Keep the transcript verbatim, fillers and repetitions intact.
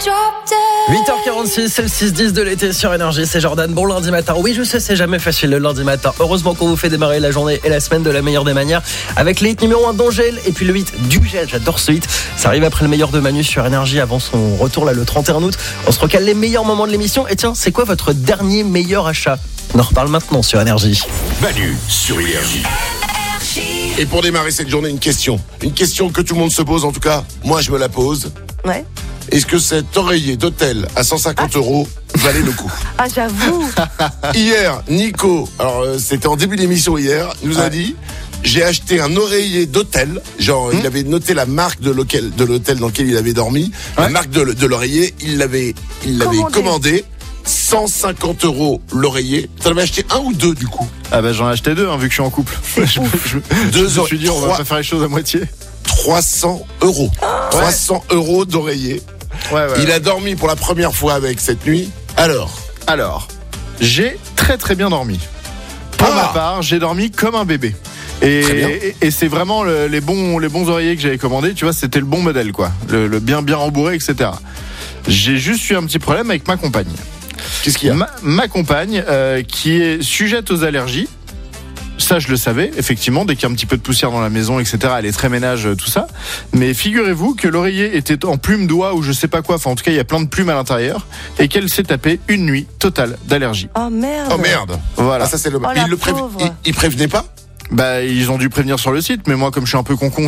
huit heures quarante-six, c'est le six dix de l'été sur Énergie, c'est Jordan. Bon lundi matin, oui je sais c'est jamais facile le lundi matin. Heureusement qu'on vous fait démarrer la journée et la semaine de la meilleure des manières avec le hit numéro un d'Angèle et puis le hit du gel, j'adore ce hit. Ça arrive après le meilleur de Manu sur Énergie avant son retour là le trente et un août. On se recale les meilleurs moments de l'émission et tiens, c'est quoi votre dernier meilleur achat? On en reparle maintenant sur Énergie. Manu sur Énergie. Et pour démarrer cette journée, une question. Une question que tout le monde se pose, en tout cas, moi je me la pose. Ouais. Est-ce que cet oreiller d'hôtel à cent cinquante ah. euros valait le coup? Ah, j'avoue. Hier, Nico, alors euh, c'était en début d'émission hier, nous ouais. a dit j'ai acheté un oreiller d'hôtel. Genre, mmh. il avait noté la marque de l'hôtel, de l'hôtel dans lequel il avait dormi. Ouais. La marque de, de l'oreiller, il l'avait, il l'avait commandé. commandé. cent cinquante euros l'oreiller. T'en avais acheté un ou deux du coup? Ah bah j'en ai acheté deux hein, vu que je suis en couple. je, je, je, deux je me suis dit on va pas faire les choses à moitié. trois cents euros. Ouais. trois cents euros d'oreiller. Ouais, ouais, il ouais. a dormi pour la première fois avec cette nuit. Alors Alors, j'ai très très bien dormi. Pour ah. ma part, j'ai dormi comme un bébé. Et, et, et c'est vraiment le, les, bons, les bons oreillers que j'avais commandés. Tu vois, c'était le bon modèle quoi. Le, le bien bien rembourré, et cetera. J'ai juste eu un petit problème avec ma compagne. Qu'est-ce qu'il y a? Ma, ma compagne euh, qui est sujette aux allergies. Ça, je le savais, effectivement, dès qu'il y a un petit peu de poussière dans la maison, et cetera, elle est très ménage, tout ça. Mais figurez-vous que l'oreiller était en plume d'oie ou je sais pas quoi, enfin en tout cas, il y a plein de plumes à l'intérieur, et qu'elle s'est tapée une nuit totale d'allergie. Oh merde. Oh merde. Voilà. Ah, ça, c'est le... oh, il le prév... il, il prévenait pas? Bah, ils ont dû prévenir sur le site, mais moi, comme je suis un peu concon,